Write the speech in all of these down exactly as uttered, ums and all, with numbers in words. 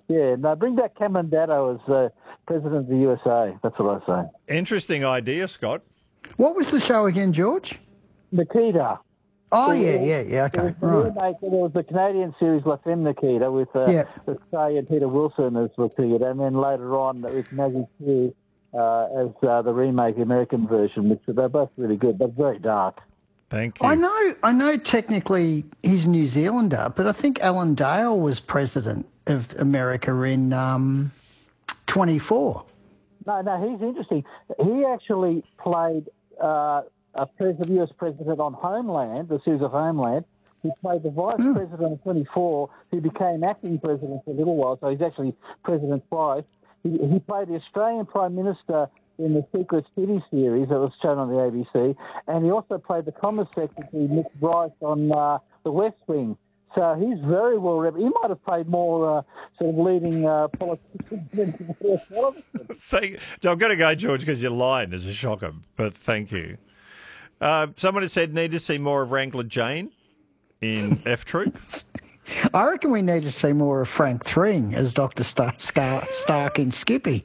Yeah, no, bring back Cameron Daddo as uh, president of the U S A. That's what I say. Interesting idea, Scott. What was the show again, George? Nikita. Oh, It- yeah, it- yeah, yeah, okay, It was, the right. remake, it was the Canadian series La Femme Nikita with uh, Yeah. Australian Peter Wilson as Nikita, and then later on with Maggie Q uh, as uh, the remake American version, which they're both really good, but very dark. Thank you. I know, I know technically he's a New Zealander, but I think Alan Dale was president of America in um, twenty-four. No, no, he's interesting. He actually played uh, a president, U S president on Homeland, the series of Homeland. He played the vice Mm. president of twenty-four, who became acting president for a little while, so he's actually president twice. He, he played the Australian Prime Minister in the Secret City series that was shown on the A B C, and he also played the Commerce Secretary, Nick Bryce, on uh, The West Wing. So he's very well rep. He might have played more uh, sort of leading uh, politicians than television. Thank, I'm going to go, George, because your line is a shocker, but thank you. Uh, someone has said need to see more of Wrangler Jane in F Troop. I reckon we need to see more of Frank Thring as Doctor Stark, Stark in Skippy.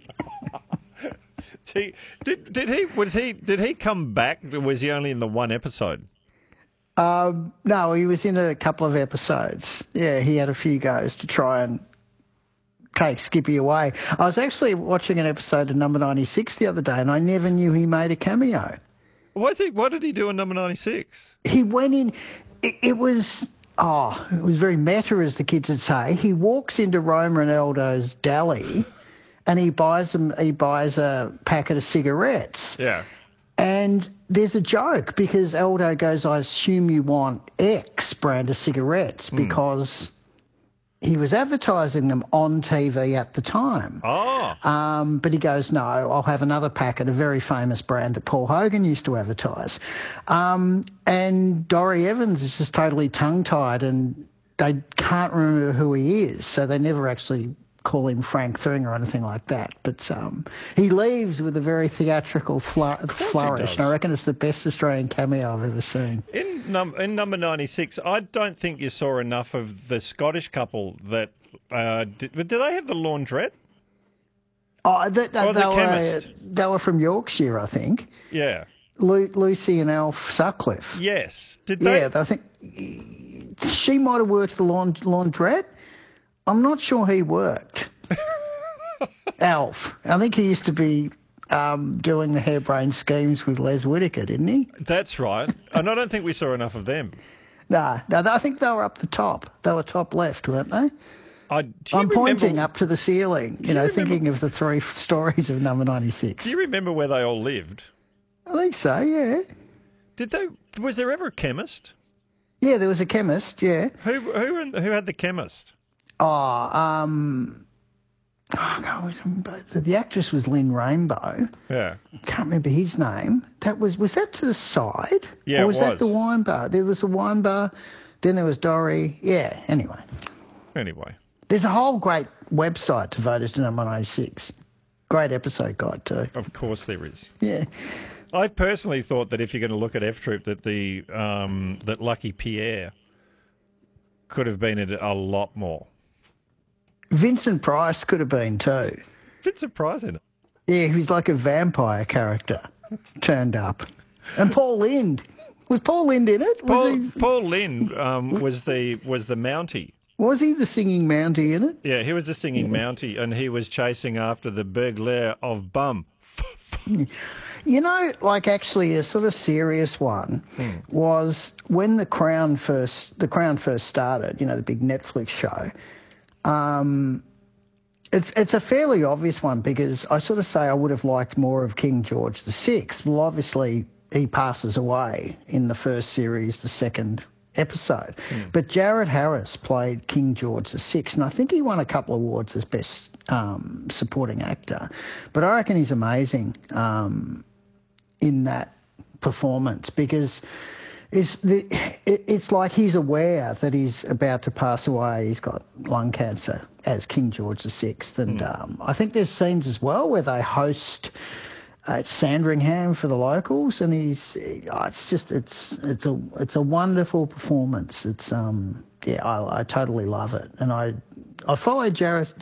He, did did he was he did he come back? Or was he only in the one episode? Um, no, he was in a couple of episodes. Yeah, he had a few goes to try and take Skippy away. I was actually watching an episode of Number ninety-six the other day, and I never knew he made a cameo. What did he, what did he do in Number ninety-six? He went in. It, it was oh, it was very meta, as the kids would say. He walks into Roma and Aldo's deli, and he buys them. He buys a packet of cigarettes. Yeah. And there's a joke because Aldo goes, I assume you want X brand of cigarettes because he was advertising them on T V at the time. Oh. Um, but he goes, no, I'll have another packet, a very famous brand that Paul Hogan used to advertise. Um, and Dory Evans is just totally tongue-tied and they can't remember who he is, so they never actually call him Frank Thring or anything like that. But um, he leaves with a very theatrical fl- flourish, and I reckon it's the best Australian cameo I've ever seen. In, num- in Number ninety-six, I don't think you saw enough of the Scottish couple that... Uh, did, do they have the laundrette? Oh, they, they, Or the they, were, chemist. they were from Yorkshire, I think. Yeah. Lu- Lucy and Alf Sutcliffe. Yes. Did they? Yeah, I think she might have worked the laund- laundrette. I'm not sure he worked. Alf. I think he used to be um, doing the harebrained schemes with Les Whitaker, didn't he? That's right. And I don't think we saw enough of them. Nah, no, I think they were up the top. They were top left, weren't they? I, do you I'm pointing remember, up to the ceiling, you you know, remember- thinking of the three f- stories of Number ninety-six. Do you remember where they all lived? I think so, yeah. Did they? Was there ever a chemist? Yeah, there was a chemist, yeah. Who who who had the chemist? Oh, um, oh, God, was, the actress was Lynn Rainbow. Yeah. Can't remember his name. That was was that to the side? Yeah, or was it that was. the wine bar? There was a wine bar, then there was Dory. Yeah. Anyway, Anyway. there's a whole great website devoted to Number ninety-six. Great episode guide too. Of course there is. Yeah. I personally thought that if you're going to look at F Troop, that the um, that Lucky Pierre could have been in it a lot more. Vincent Price could have been too. Bit surprising. Yeah, he was like a vampire character turned up. And Paul Lind. Was Paul Lind in it? Was Paul, he Paul Lynn um, was the was the Mountie. was he the singing Mountie in it? Yeah, he was the singing Mountie, and he was chasing after the burglar of Bum. You know, like actually a sort of serious one Hmm. was when the Crown first the Crown first started, you know, the big Netflix show. Um, it's it's a fairly obvious one because I sort of say I would have liked more of King George the Sixth. Well, obviously he passes away in the first series, the second episode. But Jared Harris played King George the Sixth, and I think he won a couple of awards as best um, supporting actor. But I reckon he's amazing um, in that performance because it's the it, it's like he's aware that he's about to pass away. He's got lung cancer as King George the Sixth, and um, I think there's scenes as well where they host. Uh, it's Sandringham for the locals, and he's. Oh, it's just it's it's a it's a wonderful performance. It's um yeah I, I totally love it, and I I followed Jared